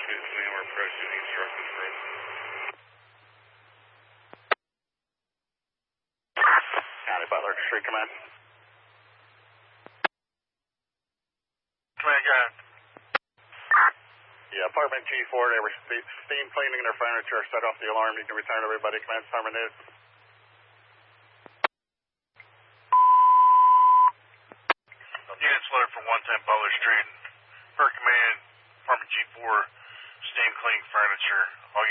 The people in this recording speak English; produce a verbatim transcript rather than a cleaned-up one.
We're approaching instructions for us. County Butler, Street Command. Command, go ahead. Yeah, Apartment G four, they were steam cleaning their furniture, set off the alarm. You can return everybody. Command terminated. Units loaded from one ten Butler Street. Per command, Apartment G four, steam cleaning furniture. All